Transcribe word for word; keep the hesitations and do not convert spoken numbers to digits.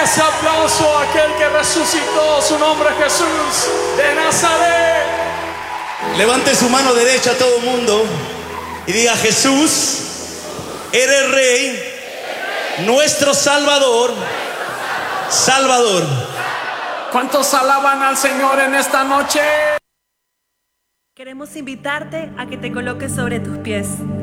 ese aplauso a aquel que resucitó, su nombre es Jesús de Nazaret. Levante su mano derecha a todo el mundo y diga: Jesús, eres Rey, nuestro Salvador, Salvador. ¿Cuántos alaban al Señor en esta noche? Queremos invitarte a que te coloques sobre tus pies.